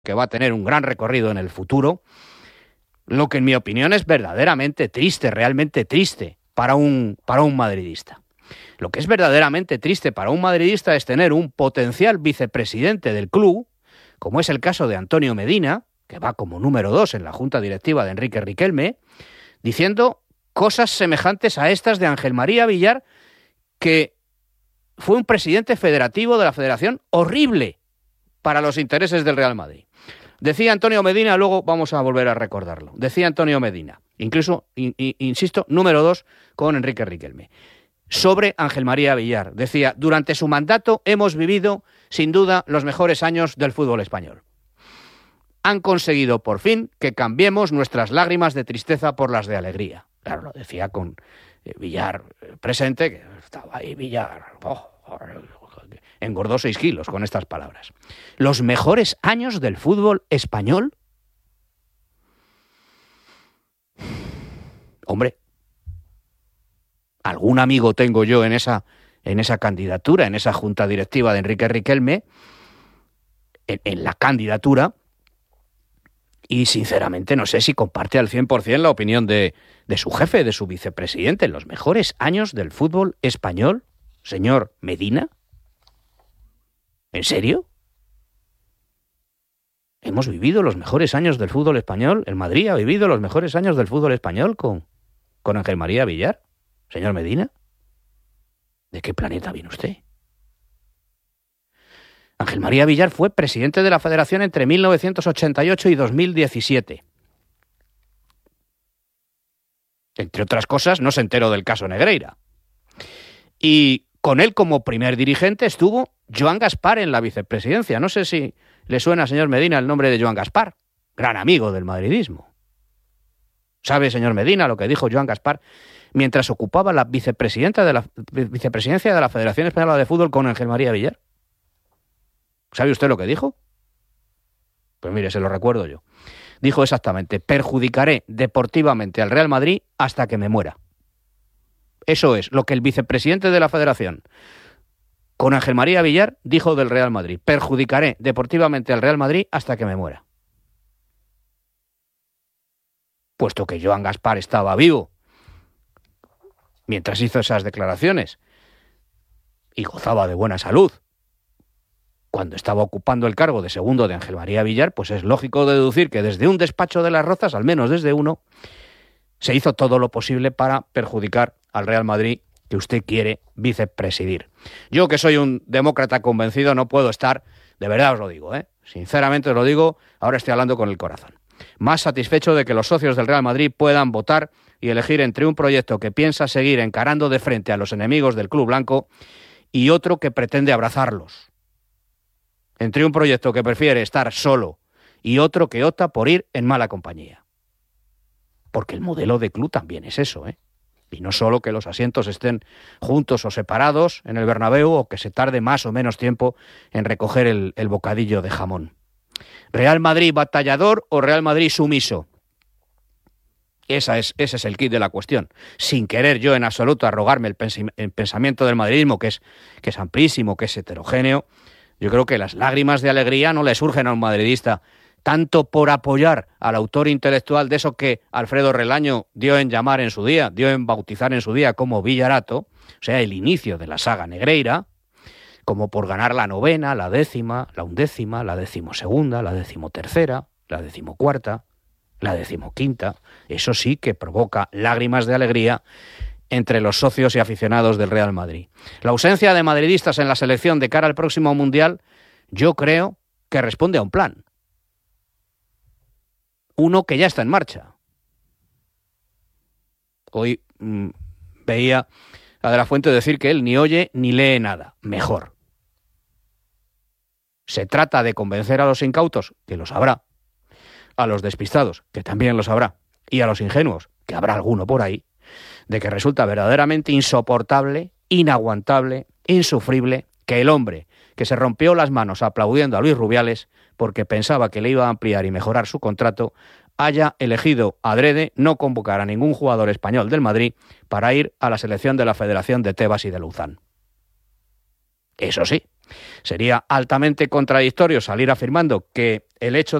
que va a tener un gran recorrido en el futuro, lo que en mi opinión es verdaderamente triste, realmente triste para un madridista. Lo que es verdaderamente triste para un madridista es tener un potencial vicepresidente del club, como es el caso de Antonio Medina, que va como número 2 en la junta directiva de Enrique Riquelme, diciendo cosas semejantes a estas de Ángel María Villar, que fue un presidente federativo de la federación horrible para los intereses del Real Madrid. Decía Antonio Medina, luego vamos a volver a recordarlo, decía Antonio Medina, incluso, insisto, número 2 con Enrique Riquelme, sobre Ángel María Villar. Decía, durante su mandato hemos vivido, sin duda, los mejores años del fútbol español. Han conseguido, por fin, que cambiemos nuestras lágrimas de tristeza por las de alegría. Claro, lo decía con Villar presente, que estaba ahí Villar, engordó 6 kilos con estas palabras. ¿Los mejores años del fútbol español? Hombre, algún amigo tengo yo en esa candidatura, en esa junta directiva de Enrique Riquelme, en la candidatura, y sinceramente no sé si comparte al 100% la opinión de su jefe, de su vicepresidente. ¿Los mejores años del fútbol español, señor Medina? ¿En serio? ¿Hemos vivido los mejores años del fútbol español? ¿El Madrid ha vivido los mejores años del fútbol español con Ángel María Villar? Señor Medina, ¿de qué planeta viene usted? Ángel María Villar fue presidente de la Federación entre 1988 y 2017. Entre otras cosas, no se enteró del caso Negreira. Y con él como primer dirigente estuvo Joan Gaspar en la vicepresidencia. No sé si le suena, señor Medina, el nombre de Joan Gaspar, gran amigo del madridismo. ¿Sabe, señor Medina, lo que dijo Joan Gaspar mientras ocupaba la vicepresidencia de la Federación Española de Fútbol con Ángel María Villar? ¿Sabe usted lo que dijo? Pues mire, se lo recuerdo yo. Dijo exactamente, perjudicaré deportivamente al Real Madrid hasta que me muera. Eso es lo que el vicepresidente de la Federación, con Ángel María Villar, dijo del Real Madrid. Perjudicaré deportivamente al Real Madrid hasta que me muera. Puesto que Joan Gaspar estaba vivo mientras hizo esas declaraciones y gozaba de buena salud cuando estaba ocupando el cargo de segundo de Ángel María Villar, pues es lógico deducir que desde un despacho de Las Rozas, al menos desde uno, se hizo todo lo posible para perjudicar al Real Madrid que usted quiere vicepresidir. Yo, que soy un demócrata convencido, no puedo estar, de verdad os lo digo, sinceramente os lo digo, ahora estoy hablando con el corazón, más satisfecho de que los socios del Real Madrid puedan votar y elegir entre un proyecto que piensa seguir encarando de frente a los enemigos del club blanco y otro que pretende abrazarlos. Entre un proyecto que prefiere estar solo y otro que opta por ir en mala compañía. Porque el modelo de club también es eso, Y no solo que los asientos estén juntos o separados en el Bernabéu o que se tarde más o menos tiempo en recoger el bocadillo de jamón. ¿Real Madrid batallador o Real Madrid sumiso? Ese es el quid de la cuestión. Sin querer yo en absoluto arrogarme el pensamiento del madridismo, que es amplísimo, que es heterogéneo, yo creo que las lágrimas de alegría no le surgen a un madridista tanto por apoyar al autor intelectual de eso que Alfredo Relaño dio en bautizar en su día como Villarato, o sea, el inicio de la saga Negreira, como por ganar la 9ª, la 10ª, la 11ª, la 12ª, la 13ª, la 14ª, la 15ª. Eso sí que provoca lágrimas de alegría entre los socios y aficionados del Real Madrid. La ausencia de madridistas en la selección de cara al próximo Mundial, yo creo que responde a un plan. Uno que ya está en marcha. Hoy veía a De la Fuente decir que él ni oye ni lee nada. Mejor. Se trata de convencer a los incautos, que los habrá, a los despistados, que también los habrá, y a los ingenuos, que habrá alguno por ahí, de que resulta verdaderamente insoportable, inaguantable, insufrible, que el hombre que se rompió las manos aplaudiendo a Luis Rubiales porque pensaba que le iba a ampliar y mejorar su contrato, haya elegido adrede no convocar a ningún jugador español del Madrid para ir a la selección de la Federación de Tebas y de Luzán. Eso sí, Sería altamente contradictorio salir afirmando que el hecho